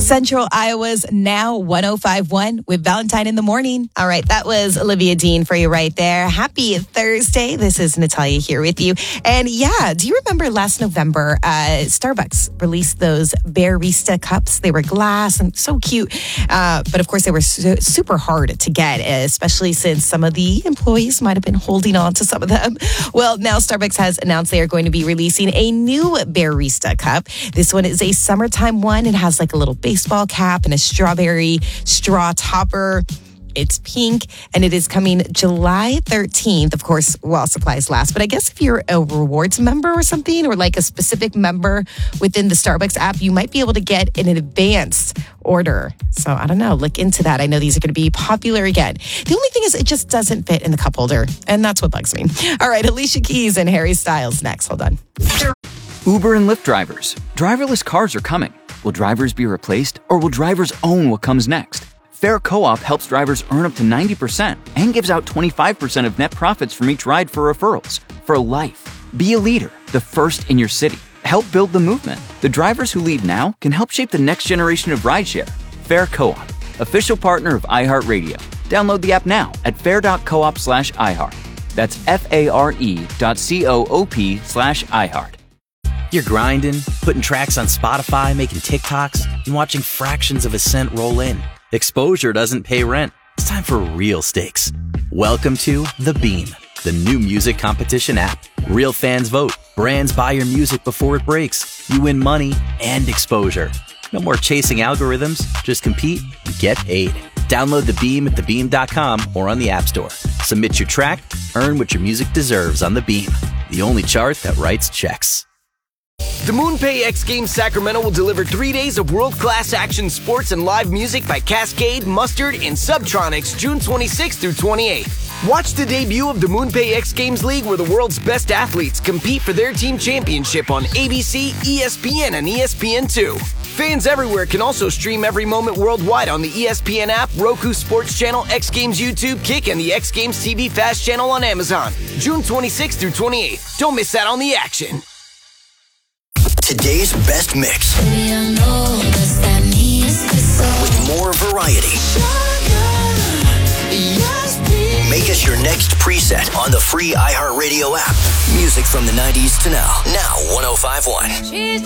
Central Iowa's Now 105.1 with Valentine in the Morning. All right, that was Olivia Dean for you right there. Happy Thursday. This is Natalia here with you. And yeah, do you remember last November, Starbucks released those Barista cups? They were glass and so cute. But of course, they were super hard to get, especially since some of the employees might have been holding on to some of them. Well, now Starbucks has announced they are going to be releasing a new Barista cup. This one is a summertime one. It has like a little baseball cap and a strawberry straw topper. It's pink, and it is coming July 13th, of course, while supplies last. But I guess if you're a rewards member or something, or like a specific member within the Starbucks app, you might be able to get an advanced order. So I don't know, look into that. I know these are going to be popular again. The only thing is it just doesn't fit in the cup holder, and that's what bugs me. All right, Alicia Keys and Harry Styles next. Hold on. Uber and Lyft drivers. Driverless cars are coming. Will drivers be replaced, or will drivers own what comes next? Fair Co-op helps drivers earn up to 90% and gives out 25% of net profits from each ride for referrals. For life. Be a leader, the first in your city. Help build the movement. The drivers who lead now can help shape the next generation of rideshare. Fair Co-op, official partner of iHeartRadio. Download the app now at fair.coop/iHeart. That's FARE.coop/iHeart. You're grinding, putting tracks on Spotify, making TikToks, and watching fractions of a cent roll in. Exposure doesn't pay rent. It's time for real stakes. Welcome to The Beam, the new music competition app. Real fans vote. Brands buy your music before it breaks. You win money and exposure. No more chasing algorithms. Just compete and get paid. Download The Beam at thebeam.com or on the App Store. Submit your track, earn what your music deserves on The Beam, the only chart that writes checks. The MoonPay X Games Sacramento will deliver 3 days of world-class action sports and live music by Cascade, Mustard, and Subtronics June 26th through 28th. Watch the debut of the MoonPay X Games League, where the world's best athletes compete for their team championship on ABC, ESPN, and ESPN2. Fans everywhere can also stream every moment worldwide on the ESPN app, Roku Sports Channel, X Games YouTube, Kick, and the X Games TV Fast Channel on Amazon. June 26th through 28th. Don't miss out on the action. Today's best mix. With more variety. Make us your next preset on the free iHeartRadio app. Music from the 90s to now. Now 105.1.